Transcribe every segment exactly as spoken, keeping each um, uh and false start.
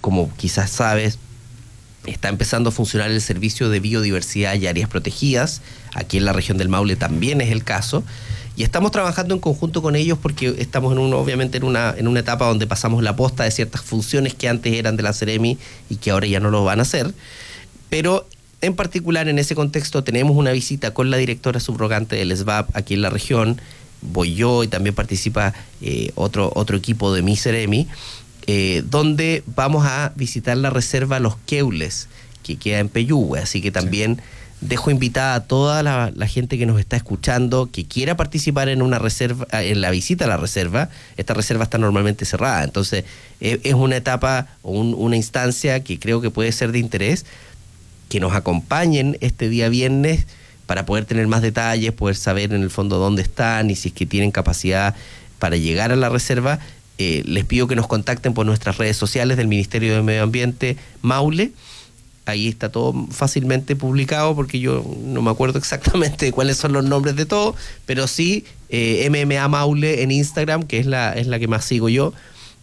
como quizás sabes, está empezando a funcionar el servicio de biodiversidad y áreas protegidas. Aquí en la región del Maule también es el caso. Y estamos trabajando en conjunto con ellos porque estamos en un, obviamente en una, en una etapa donde pasamos la posta de ciertas funciones que antes eran de la Seremi y que ahora ya no lo van a hacer. Pero en particular en ese contexto tenemos una visita con la directora subrogante del S B A P aquí en la región. Voy yo y también participa eh, otro, otro equipo de mi Seremi. Eh, donde vamos a visitar la reserva Los Queules, que queda en Peyúgue, así que también sí. dejo invitada a toda la, la gente que nos está escuchando, que quiera participar en una reserva, en la visita a la reserva. Esta reserva está normalmente cerrada, entonces es, es una etapa o un, una instancia que creo que puede ser de interés, que nos acompañen este día viernes para poder tener más detalles, poder saber en el fondo dónde están y si es que tienen capacidad para llegar a la reserva. Eh, les pido que nos contacten por nuestras redes sociales del Ministerio de Medio Ambiente Maule. Ahí está todo fácilmente publicado porque yo no me acuerdo exactamente cuáles son los nombres de todo, pero sí eh, M M A Maule en Instagram, que es la, es la que más sigo yo,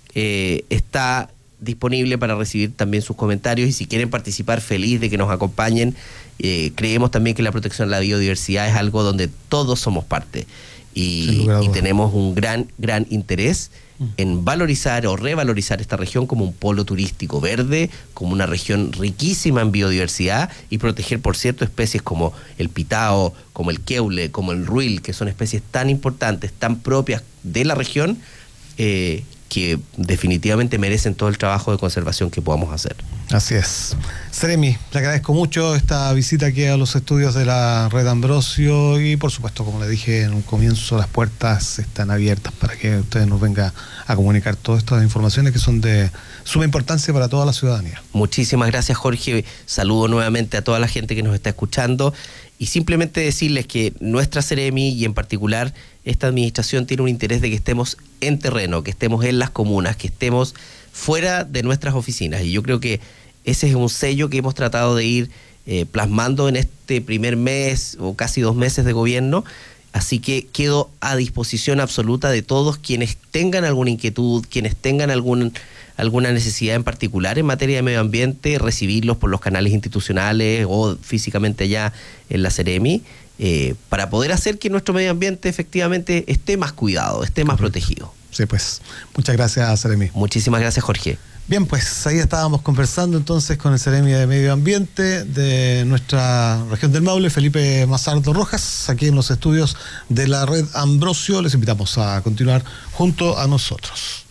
eh, está disponible para recibir también sus comentarios y si quieren participar, feliz de que nos acompañen. Eh, creemos también que la protección de la biodiversidad es algo donde todos somos parte y, y tenemos un gran, gran interés en valorizar o revalorizar esta región como un polo turístico verde, como una región riquísima en biodiversidad y proteger, por cierto, especies como el pitao, como el queule, como el ruil, que son especies tan importantes, tan propias de la región, eh, que definitivamente merecen todo el trabajo de conservación que podamos hacer. Así es. Seremi, le agradezco mucho esta visita aquí a los estudios de la Red Ambrosio y por supuesto, como le dije en un comienzo, las puertas están abiertas para que ustedes nos vengan a comunicar todas estas informaciones que son de suma importancia para toda la ciudadanía. Muchísimas gracias, Jorge. Saludo nuevamente a toda la gente que nos está escuchando y simplemente decirles que nuestra Seremi y en particular esta administración tiene un interés de que estemos en terreno, que estemos en las comunas, que estemos fuera de nuestras oficinas y yo creo que ese es un sello que hemos tratado de ir eh, plasmando en este primer mes o casi dos meses de gobierno, así que quedo a disposición absoluta de todos quienes tengan alguna inquietud, quienes tengan algún, alguna necesidad en particular en materia de medio ambiente, recibirlos por los canales institucionales o físicamente allá en la Seremi, eh, para poder hacer que nuestro medio ambiente efectivamente esté más cuidado, esté más Correcto. protegido. Sí, pues, muchas gracias, Seremi. Muchísimas gracias, Jorge. Bien, pues ahí estábamos conversando entonces con el Seremi de Medio Ambiente de nuestra región del Maule, Felipe Mazardo Rojas, aquí en los estudios de la Red Ambrosio. Les invitamos a continuar junto a nosotros.